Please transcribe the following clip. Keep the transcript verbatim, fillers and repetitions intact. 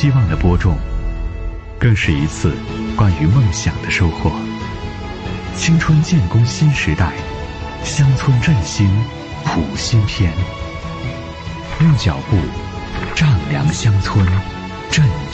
希望的播种，更是一次关于梦想的收获。青春建功新时代，乡村振兴谱新篇。用脚步丈量乡村，振